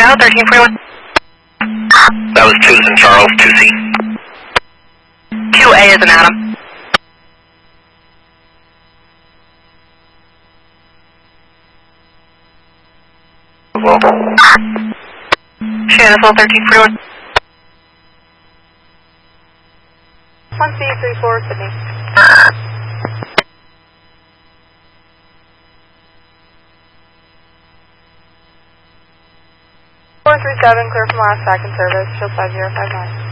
Sierra 1341. That was Susan Charles, 2C. 2A is an Adam. Shannon 1341. 1C34, Sydney. 437, clear from last second service, shield 5059.